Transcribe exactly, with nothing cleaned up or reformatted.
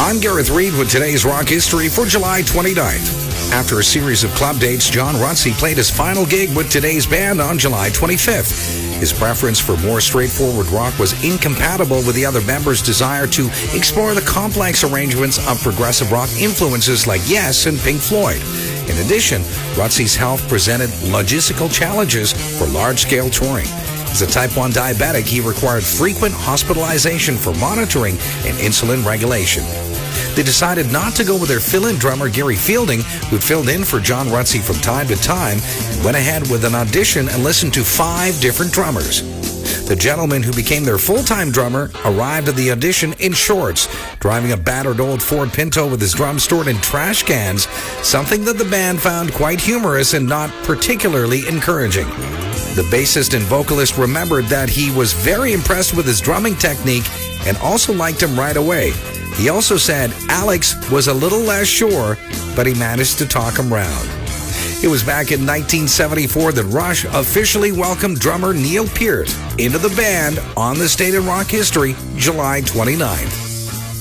I'm Gareth Reed with today's rock history for July twenty-ninth. After a series of club dates, John Rutsey played his final gig with today's band on July twenty-fifth. His preference for more straightforward rock was incompatible with the other members' desire to explore the complex arrangements of progressive rock influences like Yes and Pink Floyd. In addition, Rutsey's health presented logistical challenges for large-scale touring. As a type one diabetic, he required frequent hospitalization for monitoring and insulin regulation. They decided not to go with their fill-in drummer, Gary Fielding, who'd filled in for John Rutsey from time to time, and went ahead with an audition and listened to five different drummers. The gentleman who became their full-time drummer arrived at the audition in shorts, driving a battered old Ford Pinto with his drums stored in trash cans, something that the band found quite humorous and not particularly encouraging. The bassist and vocalist remembered that he was very impressed with his drumming technique and also liked him right away. He also said Alex was a little less sure, but he managed to talk him round. It was back in nineteen seventy-four that Rush officially welcomed drummer Neil Peart into the band on This Day in Rock History, July twenty-ninth.